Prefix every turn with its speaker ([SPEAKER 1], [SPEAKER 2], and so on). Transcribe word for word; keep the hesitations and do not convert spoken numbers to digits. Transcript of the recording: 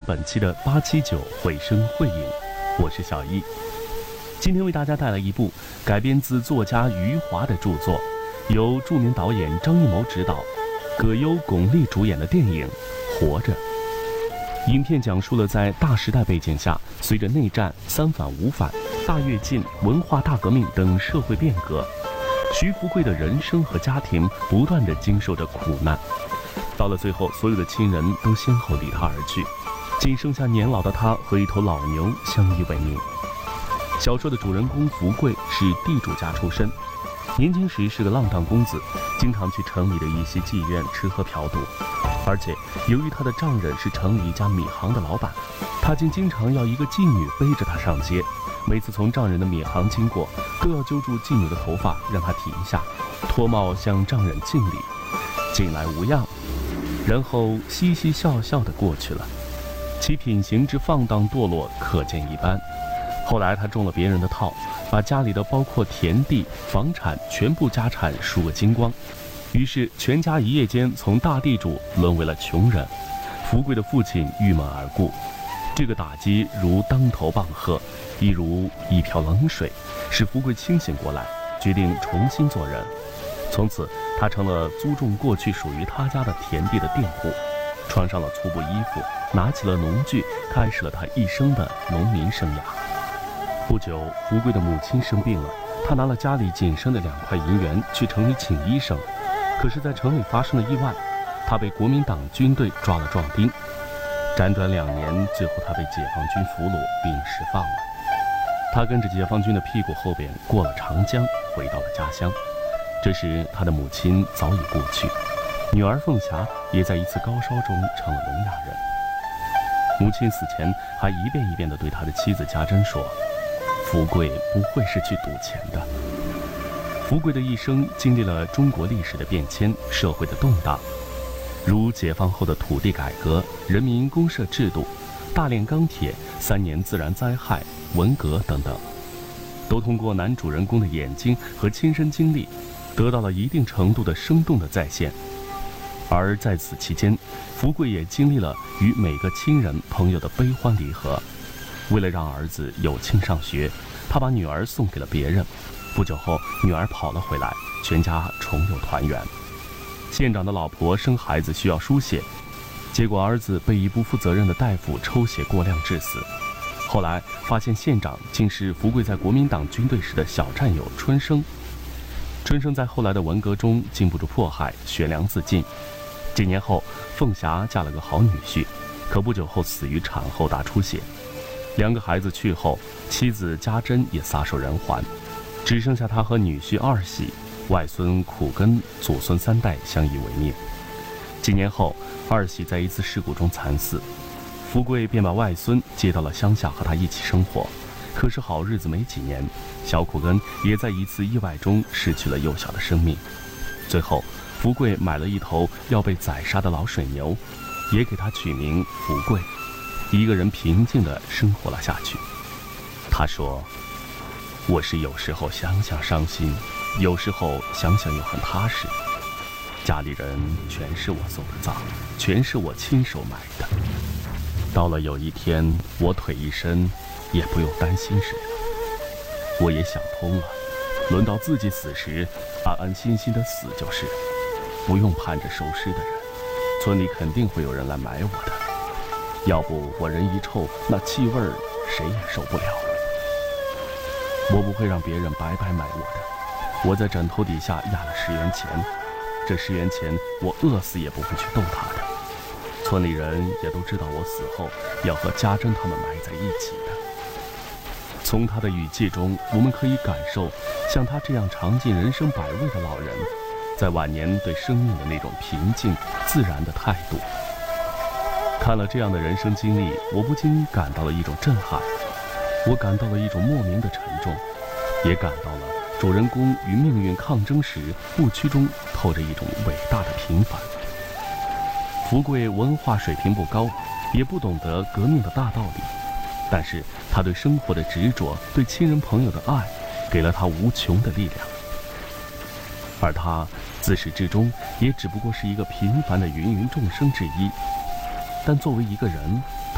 [SPEAKER 1] 本期的八七九绘声绘影，我是小易。今天为大家带来一部改编自作家余华的著作，由著名导演张艺谋执导，葛优、巩俐主演的电影《活着》。影片讲述了在大时代背景下，随着内战、三反五反、大跃进、文化大革命等社会变革，徐福贵的人生和家庭不断地经受着苦难。到了最后，所有的亲人都先后离他而去，仅剩下年老的他和一头老牛相依为命。小说的主人公福贵是地主家出身，年轻时是个浪荡公子，经常去城里的一些妓院吃喝嫖赌。而且由于他的丈人是城里一家米行的老板，他竟经常要一个妓女背着他上街，每次从丈人的米行经过，都要揪住妓女的头发让他停下，脱帽向丈人敬礼，进来无恙，然后嘻嘻笑笑地过去了。其品行之放荡堕落可见一斑。后来他中了别人的套，把家里的包括田地、房产全部家产输个精光，于是全家一夜间从大地主沦为了穷人。福贵的父亲郁闷而故，这个打击如当头棒喝，亦如一瓢冷水，使福贵清醒过来，决定重新做人。从此他成了租种过去属于他家的田地的佃户，穿上了粗布衣服，拿起了农具，开始了他一生的农民生涯。不久，福贵的母亲生病了，他拿了家里仅剩的两块银元去城里请医生。可是在城里发生了意外，他被国民党军队抓了壮丁，辗转两年，最后他被解放军俘虏并释放了。他跟着解放军的屁股后边过了长江，回到了家乡。这时他的母亲早已故去，女儿凤霞也在一次高烧中成了聋哑人。母亲死前还一遍一遍地对他的妻子家珍说，福贵不会是去赌钱的。福贵的一生经历了中国历史的变迁，社会的动荡，如解放后的土地改革、人民公社制度、大炼钢铁、三年自然灾害、文革等等，都通过男主人公的眼睛和亲身经历，得到了一定程度的生动的再现。而在此期间，福贵也经历了与每个亲人朋友的悲欢离合。为了让儿子有庆上学，他把女儿送给了别人。不久后，女儿跑了回来，全家重有团圆。县长的老婆生孩子需要输血，结果儿子被一不负责任的大夫抽血过量致死。后来发现县长竟是福贵在国民党军队时的小战友春生。春生在后来的文革中经不住迫害，悬梁自尽。几年后，凤霞嫁了个好女婿，可不久后死于产后大出血。两个孩子去后，妻子家珍也撒手人寰，只剩下他和女婿二喜、外孙苦跟祖孙三代相依为命。几年后，二喜在一次事故中惨死，福贵便把外孙接到了乡下和他一起生活。可是好日子没几年，小苦根也在一次意外中失去了幼小的生命。最后，福贵买了一头要被宰杀的老水牛，也给他取名福贵，一个人平静地生活了下去。他说，我是有时候想想伤心，有时候想想又很踏实。家里人全是我送的葬，全是我亲手埋的。到了有一天我腿一伸，也不用担心谁了。我也想通了，轮到自己死时，安安心心的死就是，不用盼着收尸的人，村里肯定会有人来埋我的。要不我人一臭，那气味儿谁也受不了。我不会让别人白白埋我的，我在枕头底下压了十元钱，这十元钱我饿死也不会去动它的。村里人也都知道我死后要和家珍他们埋在一起的。从他的语气中，我们可以感受像他这样尝尽人生百味的老人，在晚年对生命的那种平静自然的态度。看了这样的人生经历，我不禁感到了一种震撼，我感到了一种莫名的沉重，也感到了主人公与命运抗争时不屈中透着一种伟大的平凡。福贵文化水平不高，也不懂得革命的大道理，但是他对生活的执着，对亲人朋友的爱，给了他无穷的力量。而他自始至终也只不过是一个平凡的芸芸众生之一，但作为一个人，